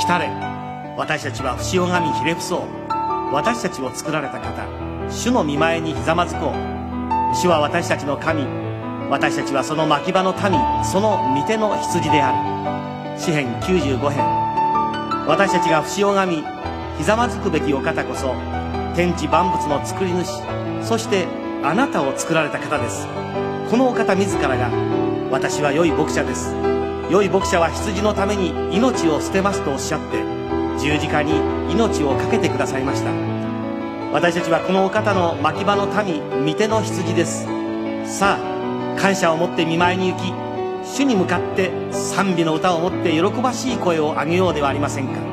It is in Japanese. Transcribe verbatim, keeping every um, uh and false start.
来たれ。私たちは不死拝みひれ伏そう。私たちを作られた方、主の御前にひざまずこう。主は私たちの神、私たちはその牧場の民、その御手の羊である。詩編きゅうじゅうご編。私たちが不死拝みひざまずくべきお方こそ、天地万物の作り主、そしてあなたを作られた方です。このお方自らが、私は良い牧者です、良い牧者は羊のために命を捨てますとおっしゃって、十字架に命を懸けてくださいました。私たちはこのお方の牧場の民、御手の羊です。さあ、感謝を持って御前に行き、主に向かって賛美の歌を持って喜ばしい声を上げようではありませんか。